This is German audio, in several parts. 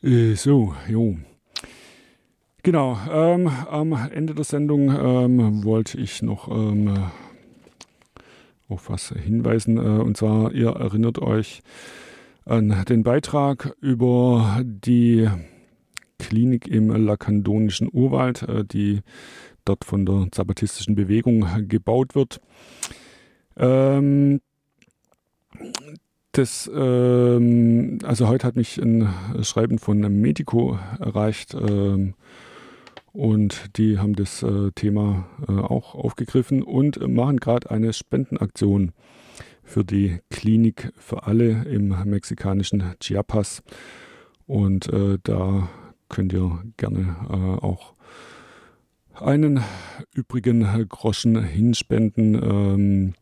Jo. Genau, am Ende der Sendung wollte ich noch auf was hinweisen. Und zwar, ihr erinnert euch an den Beitrag über die Klinik im lakandonischen Urwald, die dort von der zapatistischen Bewegung gebaut wird. Also heute hat mich ein Schreiben von Medico erreicht und die haben das Thema auch aufgegriffen und machen gerade eine Spendenaktion für die Klinik für alle im mexikanischen Chiapas. Und da könnt ihr gerne auch einen übrigen Groschen hinspenden.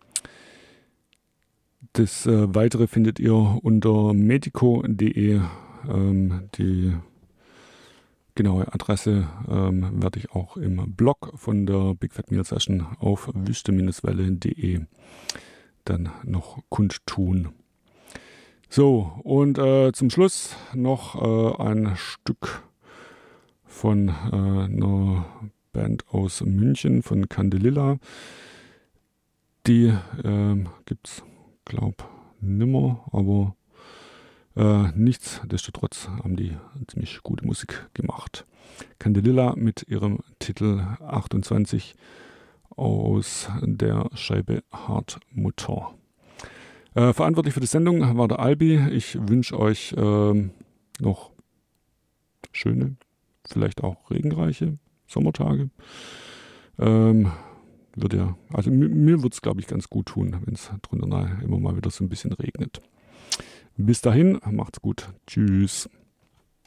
Das Weitere findet ihr unter medico.de. Die genaue Adresse werde ich auch im Blog von der Big Fat Meal Session auf wüste-welle.de dann noch kundtun. So, und zum Schluss noch ein Stück von einer Band aus München, von Candelilla. Die gibt's, glaub, nimmer, aber nichtsdestotrotz haben die ziemlich gute Musik gemacht. Candelilla mit ihrem Titel 28 aus der Scheibe Hartmutter. Verantwortlich für die Sendung war der Albi. Ich wünsche euch noch schöne, vielleicht auch regenreiche Sommertage. Mir wird es, glaube ich, ganz gut tun, wenn es drunter immer mal wieder so ein bisschen regnet. Bis dahin, macht's gut. Tschüss.